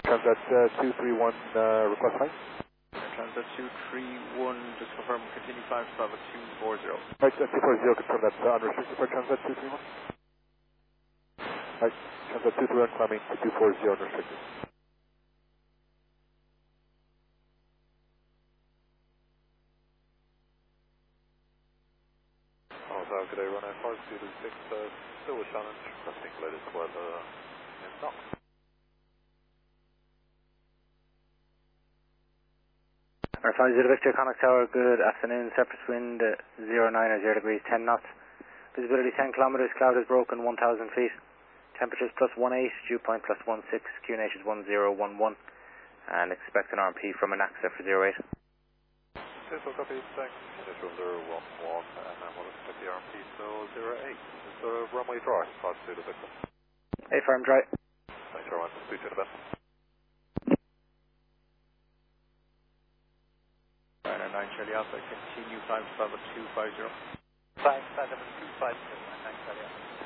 Transat 231, request height. Transat 231, just confirm, continue 5 to travel 240. Right, 240, confirm that's unrestricted for Transat 231. Right, Transat 231 climbing to 240 unrestricted. Good day, runway 526, still a challenge, requesting latest weather in knots. Air 50 Victor, Connacht Tower, good afternoon, surface wind 09 or 0 degrees, 10 knots. Visibility 10 kilometers, cloud is broken, 1,000 feet. Temperatures plus 18, dew point plus 16, QNH is 1011, and expect an RMP from an AXA for 08. So copy, thanks. Initial 011, and then we'll expect the RMP still 08. It's a runway dry, 52 to Victor. Hey, firm dry. Thanks very much, speak to you in a bit. Ryanair 9 Charlie Alpha, continue 5 to travel 250. 5, 250, thanks, Charlie Alpha.